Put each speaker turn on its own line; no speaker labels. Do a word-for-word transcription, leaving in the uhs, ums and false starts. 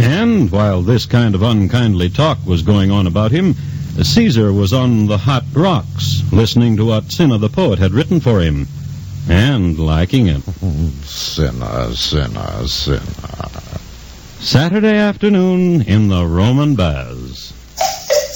And while this kind of unkindly talk was going on about him, Caesar was on the hot rocks, listening to what Cinna the poet had written for him, and liking it.
Cinna, Cinna, Cinna.
Saturday afternoon in the Roman baths.